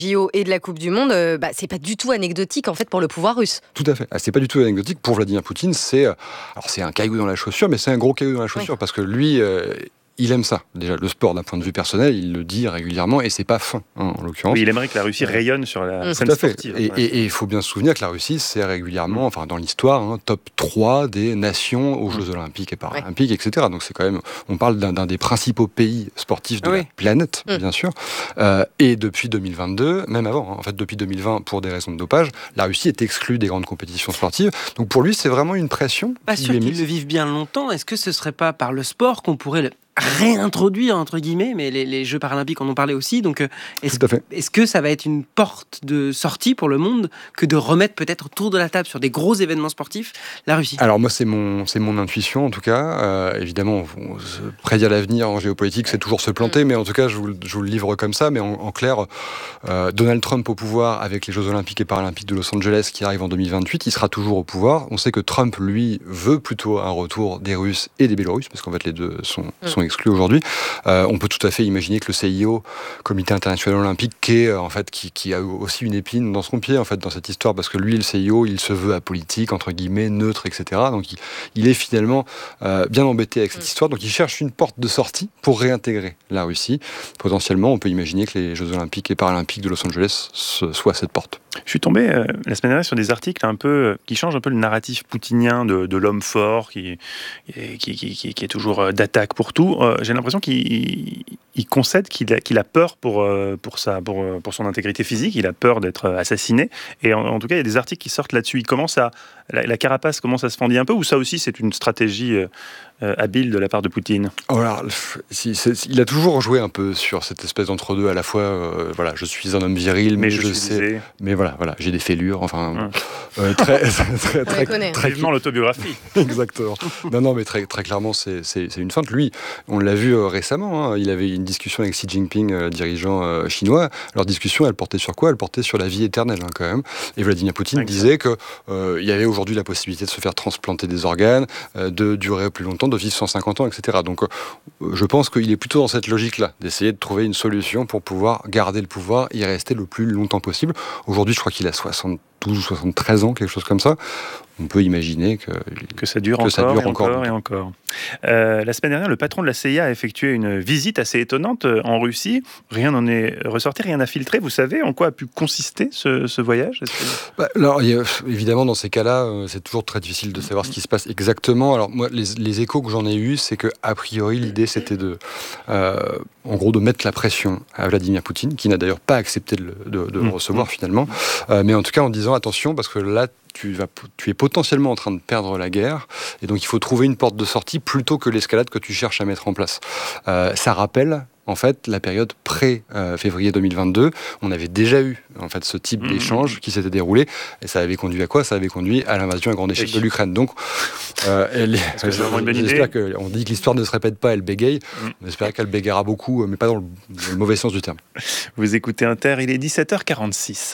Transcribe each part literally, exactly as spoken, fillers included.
J O et de la Coupe du Monde, euh, bah, c'est pas du tout anecdotique en fait pour le pouvoir russe. Tout à fait. Ah, c'est pas du tout anecdotique. Pour Vladimir Poutine, c'est, euh, alors c'est un caillou dans la chaussure, mais c'est un gros caillou dans la chaussure, oui. Parce que lui... Euh, il aime ça, déjà, le sport d'un point de vue personnel, il le dit régulièrement, et c'est pas fin, hein, en l'occurrence. Oui, il aimerait que la Russie rayonne sur la mmh. scène Tout à fait. sportive. Et, et, et il faut bien se souvenir que la Russie, c'est régulièrement, enfin dans l'histoire, hein, top trois des nations aux Jeux Olympiques et Paralympiques, ouais. et cetera. Donc c'est quand même, on parle d'un, d'un des principaux pays sportifs de oui. la planète, mmh. bien sûr. Euh, et depuis deux mille vingt-deux, même avant, hein, en fait depuis deux mille vingt, pour des raisons de dopage, la Russie est exclue des grandes compétitions sportives. Donc pour lui, c'est vraiment une pression. Pas sûr qu'il le vive bien longtemps. Est-ce que ce serait pas par le sport qu'on pourrait le réintroduire entre guillemets, mais les, les Jeux paralympiques en ont parlé aussi, donc est-ce, est-ce que ça va être une porte de sortie pour le monde que de remettre peut-être autour de la table sur des gros événements sportifs la Russie? Alors moi c'est mon, c'est mon intuition en tout cas, euh, évidemment on, on, prédire l'avenir en géopolitique c'est toujours se planter, mmh. mais en tout cas je vous, je vous le livre comme ça, mais en, en clair euh, Donald Trump au pouvoir avec les Jeux Olympiques et Paralympiques de Los Angeles qui arrivent en deux mille vingt-huit, il sera toujours au pouvoir. On sait que Trump lui veut plutôt un retour des Russes et des Biélorusses, parce qu'en fait les deux sont, mmh. sont exclus aujourd'hui. Euh, on peut tout à fait imaginer que le C I O, Comité international olympique, qui, est, euh, en fait, qui, qui a aussi une épine dans son pied en fait, dans cette histoire, parce que lui, le C I O, il se veut apolitique, entre guillemets, neutre, et cetera. Donc il, il est finalement euh, bien embêté avec cette histoire, donc il cherche une porte de sortie pour réintégrer la Russie. Potentiellement, on peut imaginer que les Jeux Olympiques et Paralympiques de Los Angeles soient cette porte. Je suis tombé euh, la semaine dernière sur des articles un peu, euh, qui changent un peu le narratif poutinien de, de l'homme fort, qui, qui, qui, qui, qui est toujours euh, d'attaque pour tout. Euh, j'ai l'impression qu'il il concède qu'il a, qu'il a peur pour, euh, pour, sa, pour, pour son intégrité physique, il a peur d'être assassiné. Et en, en tout cas, il y a des articles qui sortent là-dessus. Il commence à, la, la carapace commence à se fendiller un peu, ou ça aussi, c'est une stratégie euh, euh, habile de la part de Poutine? Oh, alors, si, il a toujours joué un peu sur cette espèce d'entre-deux, à la fois, euh, voilà, je suis un homme viril, mais, mais je, je sais... Visé. Mais voilà, voilà, j'ai des fêlures, enfin, hum. euh, très, très, très, très, très vivement l'autobiographie. Exactement. Non, non, mais très, très clairement, c'est, c'est, c'est une feinte. Lui, on l'a vu euh, récemment, hein, il avait une discussion avec Xi Jinping, euh, dirigeant euh, chinois. Leur discussion, elle portait sur quoi? Elle portait sur la vie éternelle, hein, quand même. Et Vladimir Poutine exact. disait qu'il euh, y avait aujourd'hui la possibilité de se faire transplanter des organes, euh, de durer plus longtemps, de vivre cent cinquante ans, et cetera. Donc, euh, je pense qu'il est plutôt dans cette logique-là, d'essayer de trouver une solution pour pouvoir garder le pouvoir et y rester le plus longtemps possible. Aujourd'hui, je crois qu'il a soixante-douze ou soixante-treize ans, quelque chose comme ça. On peut imaginer que, que ça dure, que encore, ça dure et encore, encore et encore. Euh, la semaine dernière, le patron de la C I A a effectué une visite assez étonnante en Russie. Rien n'en est ressorti, rien n'a filtré. Vous savez en quoi a pu consister ce, ce voyage? que... bah, alors, y a, évidemment, dans ces cas-là, euh, c'est toujours très difficile de savoir ce qui se passe exactement. Alors, moi, les, les échos que j'en ai eus, c'est que a priori, l'idée, c'était de, euh, en gros, de mettre la pression à Vladimir Poutine, qui n'a d'ailleurs pas accepté de, de, de mmh. le recevoir finalement. Euh, mais en tout cas, en disant attention, parce que là, Tu, vas, tu es potentiellement en train de perdre la guerre, et donc il faut trouver une porte de sortie plutôt que l'escalade que tu cherches à mettre en place. Euh, ça rappelle en fait la période pré-février euh, deux mille vingt-deux. On avait déjà eu en fait ce type mmh. d'échange qui s'était déroulé, et ça avait conduit à quoi? Ça avait conduit à l'invasion à grande échelle oui. de l'Ukraine. Donc, euh, elle, Est-ce que c'est vraiment une bonne idée? Que, on dit que l'histoire ne se répète pas, elle bégaye. Mmh. On espère qu'elle bégayera beaucoup, mais pas dans le, dans le mauvais sens du terme. Vous écoutez Inter, il est dix-sept heures quarante-six.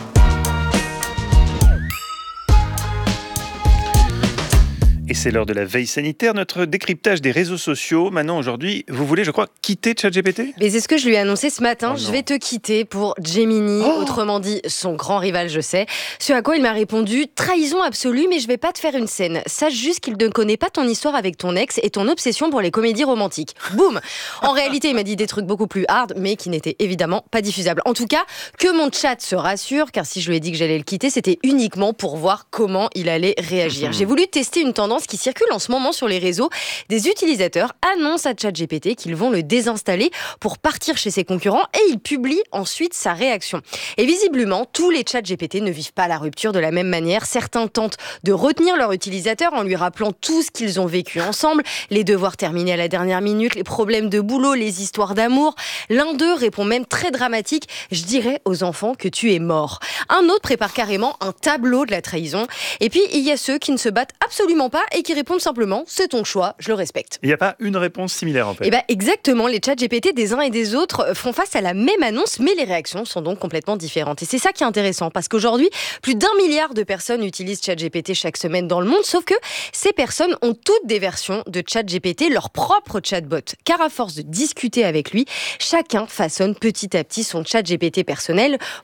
Et c'est l'heure de la veille sanitaire, notre décryptage des réseaux sociaux. Maintenant, aujourd'hui, vous voulez, je crois, quitter ChatGPT? Mais c'est ce que je lui ai annoncé ce matin. Oh je vais te quitter pour Gemini, oh autrement dit son grand rival, je sais. Ce à quoi il m'a répondu: trahison absolue, mais je vais pas te faire une scène. Sache juste qu'il ne connaît pas ton histoire avec ton ex et ton obsession pour les comédies romantiques. Boum. En réalité, il m'a dit des trucs beaucoup plus hard, mais qui n'étaient évidemment pas diffusables. En tout cas, que mon chat se rassure, car si je lui ai dit que j'allais le quitter, c'était uniquement pour voir comment il allait réagir. J'ai voulu tester une tendance qui circule en ce moment sur les réseaux. Des utilisateurs annoncent à ChatGPT qu'ils vont le désinstaller pour partir chez ses concurrents, et ils publient ensuite sa réaction. Et visiblement, tous les ChatGPT ne vivent pas la rupture de la même manière. Certains tentent de retenir leur utilisateur en lui rappelant tout ce qu'ils ont vécu ensemble, les devoirs terminés à la dernière minute, les problèmes de boulot, les histoires d'amour. L'un d'eux répond même très dramatique: je dirais aux enfants que tu es mort. Un autre prépare carrément un tableau de la trahison. Et puis, il y a ceux qui ne se battent absolument pas et qui répondent simplement « c'est ton choix, je le respecte ». Il n'y a pas une réponse similaire en fait. Eh ben exactement, les chats G P T des uns et des autres font face à la même annonce, mais les réactions sont donc complètement différentes. Et c'est ça qui est intéressant, parce qu'aujourd'hui, plus d'un milliard de personnes utilisent ChatGPT chaque semaine dans le monde, sauf que ces personnes ont toutes des versions de ChatGPT, leur propre chatbot. Car à force de discuter avec lui, chacun façonne petit à petit son ChatGPT personnel.